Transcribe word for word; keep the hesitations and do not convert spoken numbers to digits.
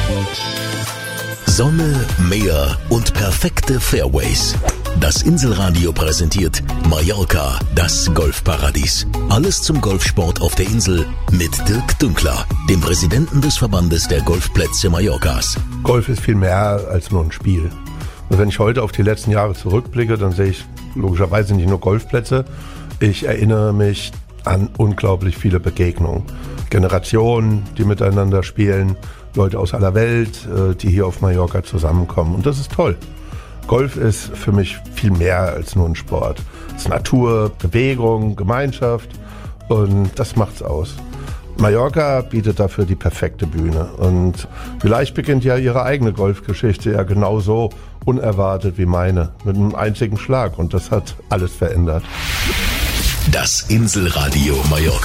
Sonne, Meer und perfekte Fairways. Das Inselradio präsentiert Mallorca, das Golfparadies. Alles zum Golfsport auf der Insel mit Dirk Dünkler, dem Präsidenten des Verbandes der Golfplätze Mallorcas. Golf ist viel mehr als nur ein Spiel. Und wenn ich heute auf die letzten Jahre zurückblicke, dann sehe ich logischerweise nicht nur Golfplätze. Ich erinnere mich an unglaublich viele Begegnungen. Generationen, die miteinander spielen, Leute aus aller Welt, die hier auf Mallorca zusammenkommen. Und das ist toll. Golf ist für mich viel mehr als nur ein Sport. Es ist Natur, Bewegung, Gemeinschaft und das macht's aus. Mallorca bietet dafür die perfekte Bühne und vielleicht beginnt ja ihre eigene Golfgeschichte ja genauso unerwartet wie meine, mit einem einzigen Schlag und das hat alles verändert. Das Inselradio Mallorca.